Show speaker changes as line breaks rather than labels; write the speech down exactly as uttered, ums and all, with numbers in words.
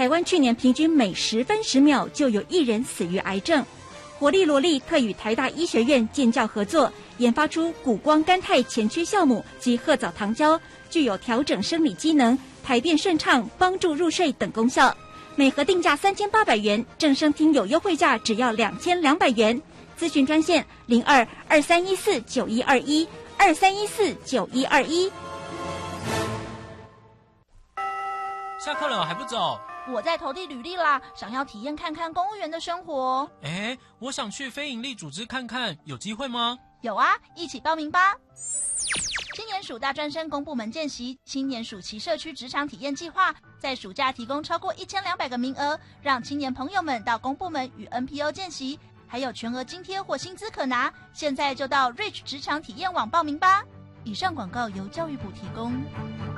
台湾去年平均每十分十秒就有一人死于癌症。活力萝莉特与台大医学院建教合作，研发出谷胱甘肽前驱酵母及褐藻糖胶，具有调整生理机能、排便顺畅、帮助入睡等功效。每盒定价三千八百元，正声听友优惠价只要两千两百元。咨询专线零二二三一四九一二一二三一四九一二一。
下课了还不走？
我在投递履历啦，想要体验看看公务员的生活。
哎，我想去非营利组织看看，有机会吗？
有啊，一起报名吧。青年署大专生公部门见习，青年暑期社区职场体验计划，在暑假提供超过一千两百个名额，让青年朋友们到公部门与 N P O 见习，还有全额津贴或薪资可拿。现在就到 Reach 职场体验网报名吧。以上广告由教育部提供。